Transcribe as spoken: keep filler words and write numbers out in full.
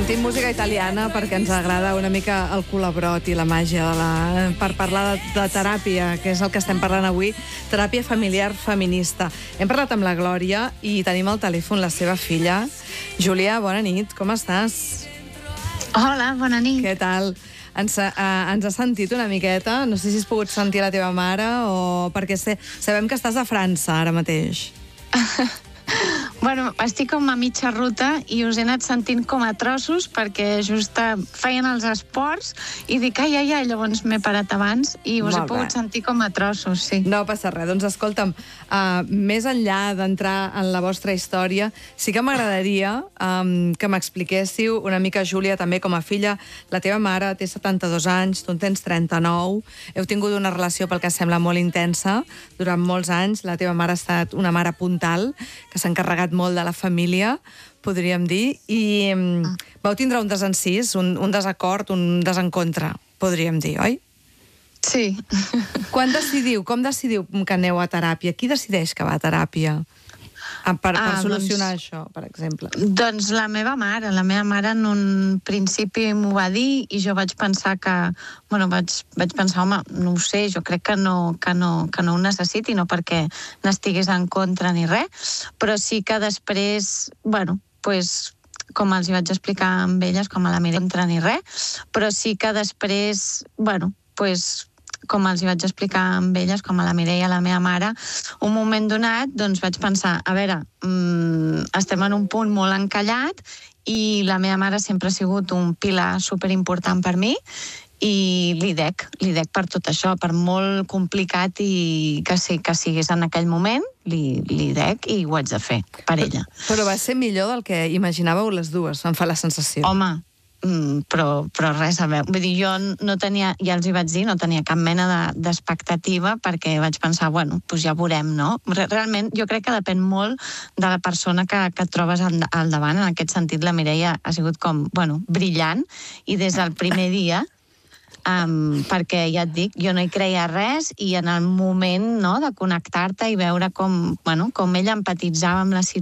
Sentim música italiana perquè ens agrada una mica el colabrot i la màgia de la... per parlar de, de teràpia, que és el que estem parlant avui, teràpia familiar feminista. Hem parlat amb la Glòria i tenim al telèfon la seva filla. Júlia, bona nit, com estàs? Hola, bona nit. Què tal? Ens, uh, ens has sentit una miqueta? No sé si has pogut sentir la teva mare o... perquè sé, sabem que estàs a França ara mateix. Bueno, estic com a mitja ruta i us he anat sentint com a trossos perquè just feien els esports i dic, ai, ai, ai, llavors m'he parat abans i us he pogut sentir com a trossos, sí. No passa res. Doncs escolta'm, uh, més enllà d'entrar en la vostra història, sí que m'agradaria um, que m'expliquéssiu una mica, Júlia, també com a filla. La teva mare té setanta-dos anys, tu en tens trenta-nou, heu tingut una relació pel que sembla molt intensa durant molts anys. La teva mare ha estat una mare puntal, que s'ha encarregat molt de la família, podríem dir, i um, vau tindre un desencís, un, un desacord, un desencontre, podríem dir, oi? Sí. Quan decidiu, com decidiu que aneu a teràpia? Qui decideix que va a teràpia? Per, per ah, solucionar doncs, això, per exemple. Doncs la meva mare. La meva mare en un principi m'ho va dir i jo vaig pensar que... Bueno, vaig, vaig pensar, home, no ho sé, jo crec que no, que no, que no ho necessiti, no perquè n'estigués en contra ni res, però sí que després, bueno, pues, com els hi vaig explicar amb elles, com a la Mireia, contra ni res, però sí que després, bueno, pues... com els hi vaig explicar amb elles, com a la Mireia, la meva mare, un moment donat, doncs vaig pensar, a veure, mmm, estem en un punt molt encallat i la meva mare sempre ha sigut un pilar superimportant per mi i li dec, li dec per tot això, per molt complicat i que, sí, que sigués en aquell moment, li, li dec i ho haig de fer per ella. Però, però va ser millor del que imaginàveu les dues, em fa la sensació. Home, Però, però res a veure. Vull dir, jo no tenia, ja els hi vaig dir, no tenia cap mena d'expectativa perquè vaig pensar, bueno, doncs ja veurem, no? Realment, jo crec que depèn molt de la persona que, que et trobes al, al davant. En aquest sentit, la Mireia ha sigut com, bueno, brillant i des del primer dia, um, perquè ja et dic, jo no hi creia res i en el moment, no?, de connectar-te i veure com, bueno, com ella empatitzava amb la situació